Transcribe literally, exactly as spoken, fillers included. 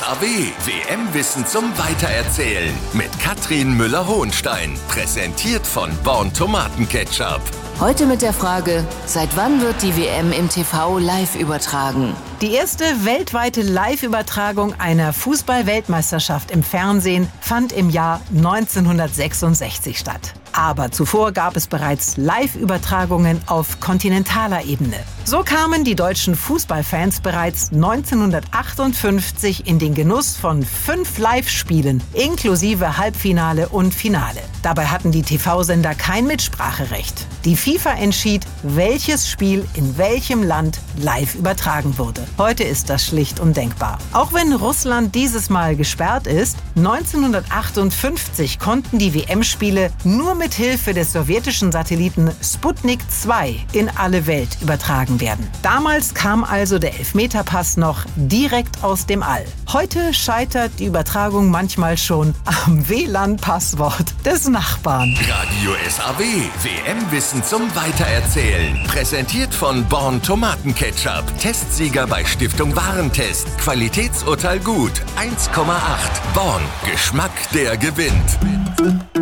A W, W M-Wissen zum Weitererzählen mit Katrin Müller-Hohenstein. Präsentiert von Born Tomatenketchup. Heute mit der Frage, seit wann wird die W M im T V live übertragen? Die erste weltweite Live-Übertragung einer Fußball-Weltmeisterschaft im Fernsehen fand im Jahr neunzehnhundertsechsundsechzig statt. Aber zuvor gab es bereits Live-Übertragungen auf kontinentaler Ebene. So kamen die deutschen Fußballfans bereits neunzehnhundertachtundfünfzig in den Genuss von fünf Live-Spielen, inklusive Halbfinale und Finale. Dabei hatten die T V-Sender kein Mitspracherecht. Die FIFA entschied, welches Spiel in welchem Land live übertragen wurde. Heute ist das schlicht undenkbar. Auch wenn Russland dieses Mal gesperrt ist, neunzehnhundertachtundfünfzig konnten die W M-Spiele nur mit Hilfe des sowjetischen Satelliten Sputnik zwei in alle Welt übertragen werden. Damals kam also der Elfmeterpass noch direkt aus dem All. Heute scheitert die Übertragung manchmal schon am W L A N-Passwort des Nachbarn. Radio S A W, W M-Wissen zum Weitererzählen. Präsentiert von Born Tomatenketchup. Testsieger bei Stiftung Warentest. Qualitätsurteil gut. eins Komma acht. Born. Geschmack, der gewinnt.